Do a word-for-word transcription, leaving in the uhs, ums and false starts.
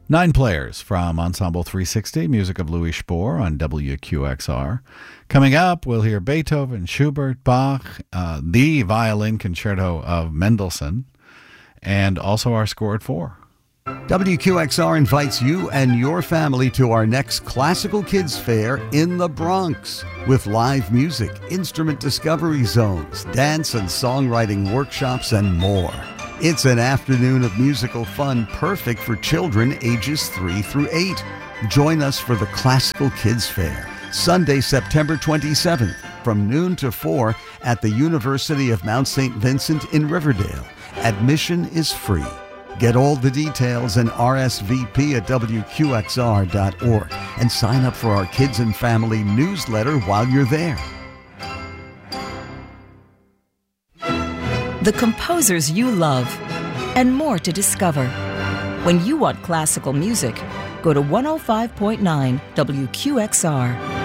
Nine players from Ensemble three sixty, music of Louis Spohr on W Q X R. Coming up, we'll hear Beethoven, Schubert, Bach, uh, the violin concerto of Mendelssohn, and also our score at four. W Q X R invites you and your family to our next Classical Kids Fair in the Bronx with live music, instrument discovery zones, dance and songwriting workshops, and more. It's an afternoon of musical fun perfect for children ages three through eight. Join us for the Classical Kids Fair, Sunday, September twenty-seventh, from noon to four at the University of Mount Saint Vincent in Riverdale. Admission is free. Get all the details and R S V P at W Q X R dot org and sign up for our Kids and Family newsletter while you're there. The composers you love, and more to discover. When you want classical music, go to one oh five point nine W Q X R.